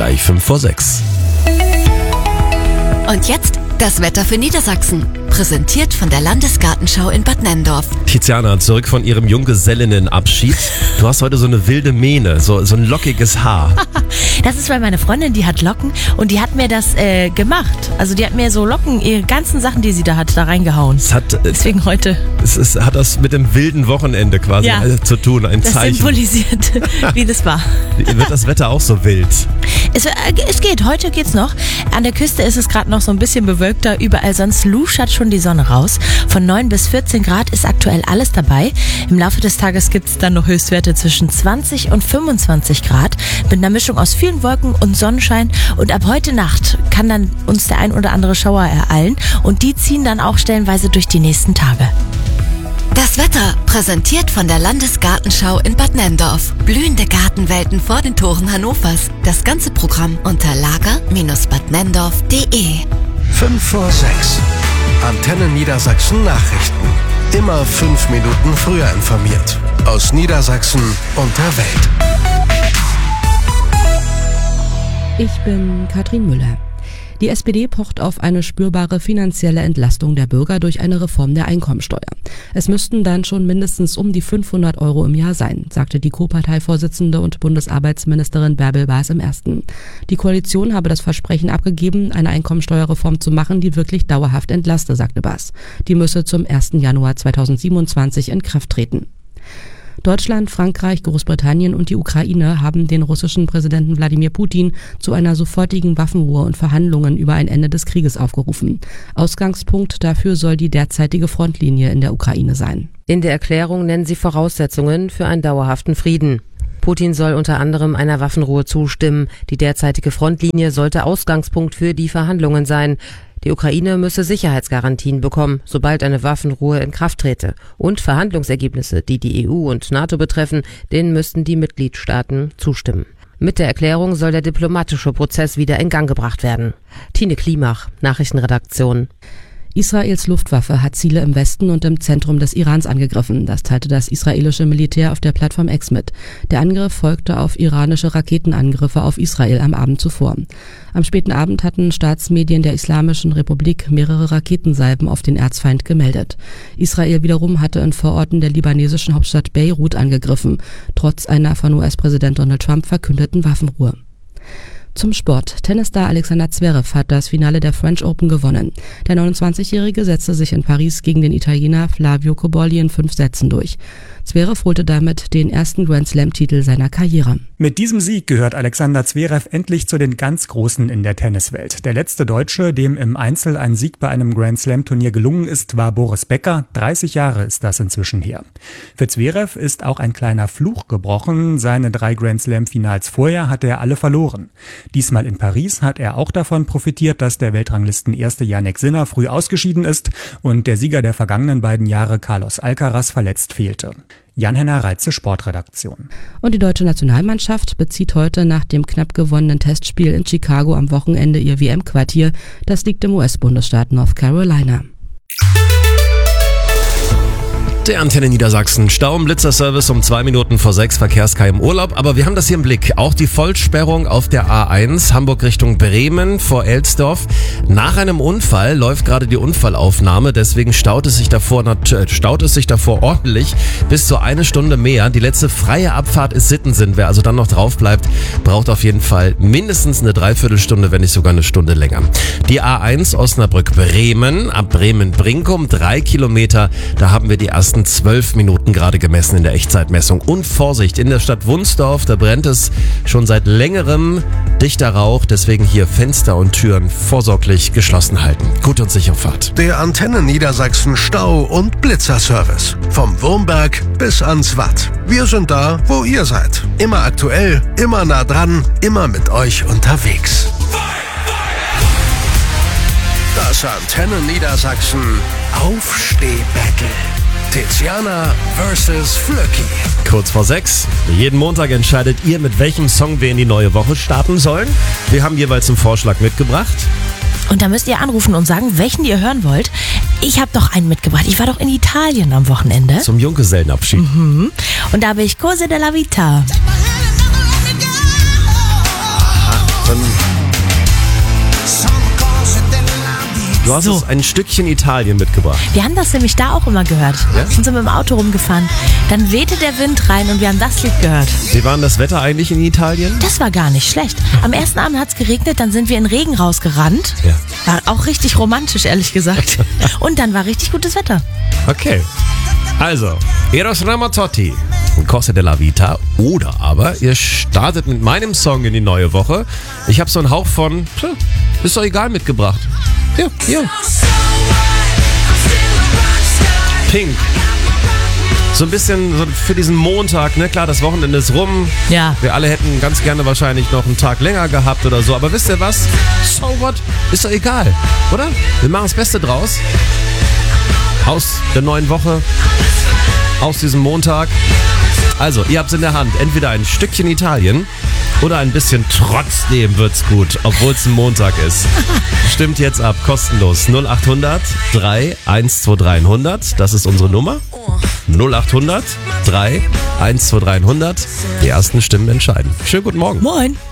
gleich 5:06. Und jetzt das Wetter für Niedersachsen. Präsentiert von der Landesgartenschau in Bad Nenndorf. Tiziana, zurück von ihrem Junggesellinnenabschied. Du hast heute so eine wilde Mähne, so ein lockiges Haar. Das ist, weil meine Freundin, die hat Locken und die hat mir das gemacht. Also die hat mir so Locken, ihre ganzen Sachen, die sie da hat, da reingehauen. Deswegen heute. Es hat das mit dem wilden Wochenende quasi zu tun, ein das Zeichen. Symbolisiert, wie das war. Wird das Wetter auch so wild? Es geht, heute geht's noch. An der Küste ist es gerade noch so ein bisschen bewölkter, überall sonst luschert schon die Sonne raus. Von 9 bis 14 Grad ist aktuell alles dabei. Im Laufe des Tages gibt's dann noch Höchstwerte zwischen 20 und 25 Grad mit einer Mischung aus vielen Wolken und Sonnenschein. Und ab heute Nacht kann dann uns der ein oder andere Schauer ereilen und die ziehen dann auch stellenweise durch die nächsten Tage. Das Wetter präsentiert von der Landesgartenschau in Bad Nenndorf. Blühende Gartenwelten vor den Toren Hannovers. Das ganze Programm unter lager-badnenndorf.de. 5:06. Antenne Niedersachsen Nachrichten. Immer 5 Minuten früher informiert. Aus Niedersachsen und der Welt. Ich bin Katrin Müller. Die SPD pocht auf eine spürbare finanzielle Entlastung der Bürger durch eine Reform der Einkommensteuer. Es müssten dann schon mindestens um die 500 € im Jahr sein, sagte die Co-Parteivorsitzende und Bundesarbeitsministerin Bärbel Baas im Ersten. Die Koalition habe das Versprechen abgegeben, eine Einkommensteuerreform zu machen, die wirklich dauerhaft entlaste, sagte Baas. Die müsse zum 1. Januar 2027 in Kraft treten. Deutschland, Frankreich, Großbritannien und die Ukraine haben den russischen Präsidenten Wladimir Putin zu einer sofortigen Waffenruhe und Verhandlungen über ein Ende des Krieges aufgerufen. Ausgangspunkt dafür soll die derzeitige Frontlinie in der Ukraine sein. In der Erklärung nennen sie Voraussetzungen für einen dauerhaften Frieden. Putin soll unter anderem einer Waffenruhe zustimmen. Die derzeitige Frontlinie sollte Ausgangspunkt für die Verhandlungen sein. Die Ukraine müsse Sicherheitsgarantien bekommen, sobald eine Waffenruhe in Kraft trete. Und Verhandlungsergebnisse, die die EU und NATO betreffen, denen müssten die Mitgliedstaaten zustimmen. Mit der Erklärung soll der diplomatische Prozess wieder in Gang gebracht werden. Tine Klimach, Nachrichtenredaktion. Israels Luftwaffe hat Ziele im Westen und im Zentrum des Irans angegriffen. Das teilte das israelische Militär auf der Plattform X mit. Der Angriff folgte auf iranische Raketenangriffe auf Israel am Abend zuvor. Am späten Abend hatten Staatsmedien der Islamischen Republik mehrere Raketensalven auf den Erzfeind gemeldet. Israel wiederum hatte in Vororten der libanesischen Hauptstadt Beirut angegriffen, trotz einer von US-Präsident Donald Trump verkündeten Waffenruhe. Zum Sport. Tennisstar Alexander Zverev hat das Finale der French Open gewonnen. Der 29-Jährige setzte sich in Paris gegen den Italiener Flavio Cobolli in 5 Sätzen durch. Zverev holte damit den ersten Grand-Slam-Titel seiner Karriere. Mit diesem Sieg gehört Alexander Zverev endlich zu den ganz Großen in der Tenniswelt. Der letzte Deutsche, dem im Einzel ein Sieg bei einem Grand-Slam-Turnier gelungen ist, war Boris Becker. 30 Jahre ist das inzwischen her. Für Zverev ist auch ein kleiner Fluch gebrochen. Seine 3 Grand-Slam-Finals vorher hatte er alle verloren. Diesmal in Paris hat er auch davon profitiert, dass der Weltranglisten-Erste Jannik Sinner früh ausgeschieden ist und der Sieger der vergangenen beiden Jahre Carlos Alcaraz verletzt fehlte. Jan-Henner Reitze, Sportredaktion. Und die deutsche Nationalmannschaft bezieht heute nach dem knapp gewonnenen Testspiel in Chicago am Wochenende ihr WM-Quartier. Das liegt im US-Bundesstaat North Carolina. Der Antenne Niedersachsen Stau- und Blitzerservice um 2 Minuten vor 6, Verkehrskai im Urlaub. Aber wir haben das hier im Blick. Auch die Vollsperrung auf der A1 Hamburg Richtung Bremen vor Elsdorf. Nach einem Unfall läuft gerade die Unfallaufnahme. Deswegen staut es sich davor ordentlich bis zu 1 Stunde mehr. Die letzte freie Abfahrt ist Sittensinn. Wer also dann noch drauf bleibt, braucht auf jeden Fall mindestens eine Dreiviertelstunde, wenn nicht sogar eine Stunde länger. Die A1 Osnabrück-Bremen ab Bremen-Brinkum 3 Kilometer. Da haben wir die ersten 12 Minuten gerade gemessen in der Echtzeitmessung. Und Vorsicht, in der Stadt Wunsdorf, da brennt es schon seit längerem, dichter Rauch, deswegen hier Fenster und Türen vorsorglich geschlossen halten. Gute und sichere Fahrt. Der Antenne Niedersachsen Stau- und Blitzerservice. Vom Wurmberg bis ans Watt. Wir sind da, wo ihr seid. Immer aktuell, immer nah dran, immer mit euch unterwegs. Das Antenne Niedersachsen Aufsteh-Battle. Tiziana vs. Flöcki. Kurz vor 6. Jeden Montag entscheidet ihr, mit welchem Song wir in die neue Woche starten sollen. Wir haben jeweils einen Vorschlag mitgebracht. Und da müsst ihr anrufen und sagen, welchen ihr hören wollt. Ich habe doch einen mitgebracht. Ich war doch in Italien am Wochenende. Zum Junggesellenabschied. Und da habe ich Cose della Vita. So Du hast uns ein Stückchen Italien mitgebracht. Wir haben das nämlich da auch immer gehört. Ja? Sind so mit dem Auto rumgefahren. Dann wehte der Wind rein und wir haben das Lied gehört. Wie war denn das Wetter eigentlich in Italien? Das war gar nicht schlecht. Am ersten Abend hat es geregnet, dann sind wir in Regen rausgerannt. Ja. War auch richtig romantisch, ehrlich gesagt. Und dann war richtig gutes Wetter. Okay. Also, Eros Ramazzotti, Cose della Vita. Oder aber ihr startet mit meinem Song in die neue Woche. Ich habe so einen Hauch von, ist doch egal, mitgebracht. Hier. Pink. So ein bisschen so für diesen Montag, ne? Klar, das Wochenende ist rum. Ja. Wir alle hätten ganz gerne wahrscheinlich noch einen Tag länger gehabt oder so. Aber wisst ihr was? So what? Ist doch egal, oder? Wir machen das Beste draus. Aus der neuen Woche. Aus diesem Montag. Also, ihr habt es in der Hand. Entweder ein Stückchen Italien oder ein bisschen trotzdem wird's gut, obwohl es ein Montag ist. Stimmt jetzt ab, kostenlos. 0800 312 300. Das ist unsere Nummer. 0800 312 300. Die ersten Stimmen entscheiden. Schönen guten Morgen. Moin.